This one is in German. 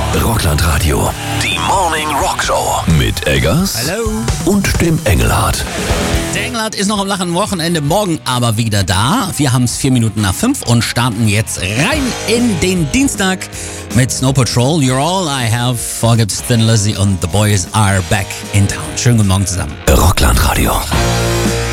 Rockland Radio. Die Morning Rock Show. Mit Eggers. Hallo. Und dem Engelhardt. Der Engelhardt ist noch am lachen Wochenende, morgen aber wieder da. Wir haben es 4 Minuten nach 5 und starten jetzt rein in den Dienstag mit Snow Patrol. You're all I have. Vorgibt's Thin Lizzy und The Boys Are Back in Town. Schönen guten Morgen zusammen. Rockland Radio.